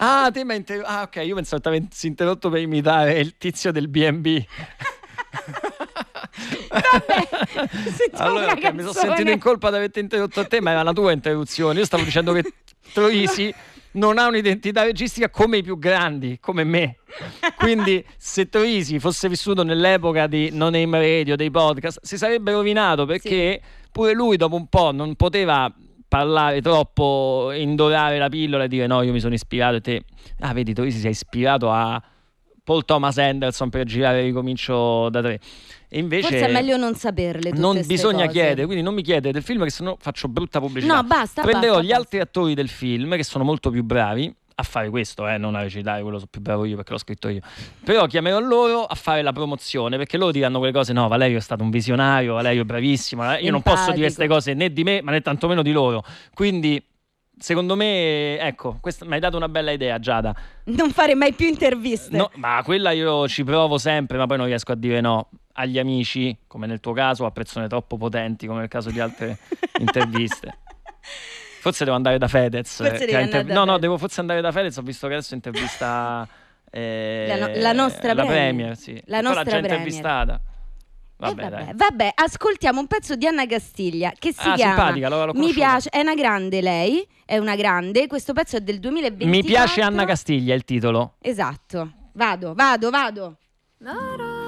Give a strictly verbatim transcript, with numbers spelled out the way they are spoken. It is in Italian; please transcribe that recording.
Ah, te mi inter... ah, ok, io pensavo che ti avessi interrotto per imitare il tizio del B and B. Vabbè, allora okay, mi sono sentito in colpa di averti interrotto a te, ma era la tua interruzione. Io stavo dicendo che Troisi non ha un'identità registica come i più grandi, come me. Quindi se Troisi fosse vissuto nell'epoca di Non Name Radio, dei podcast, si sarebbe rovinato, perché sì. Pure lui dopo un po' non poteva parlare troppo, indorare la pillola e dire no, io mi sono ispirato, e te, ah vedi, Troisi si è ispirato a Paul Thomas Anderson per girare Ricomincio da tre. E invece forse è meglio non saperle tutte non ste bisogna cose. chiedere, quindi non mi chiedete del film, che sennò faccio brutta pubblicità. No, basta, prenderò basta, gli basta. altri attori del film che sono molto più bravi a fare questo, eh, non a recitare, quello sono più bravo io perché l'ho scritto io. Però chiamerò loro a fare la promozione, perché loro diranno quelle cose, no, Valerio è stato un visionario, Valerio è bravissimo, io Empatico. Non posso dire queste cose né di me, ma né tantomeno di loro. Quindi secondo me, ecco, mi hai dato una bella idea, Giada. Non fare mai più interviste. No, ma quella io ci provo sempre, ma poi non riesco a dire no agli amici, come nel tuo caso, a persone troppo potenti, come nel caso di altre interviste. Forse devo andare da Fedez. Forse devi inter... andare da No, Fedez. no, devo forse andare da Fedez. Ho visto che adesso intervista eh, la, no- la nostra la Premier. Premier, sì. La Poi nostra l'ha già Premier. intervistata. Vabbè, eh vabbè, dai. vabbè, ascoltiamo un pezzo di Anna Castiglia che si ah, chiama simpatica, lo, lo Mi piace, è una grande lei, è una grande, questo pezzo è del duemilaventiquattro. Mi piace Anna Castiglia, il titolo. Esatto, vado, vado, vado.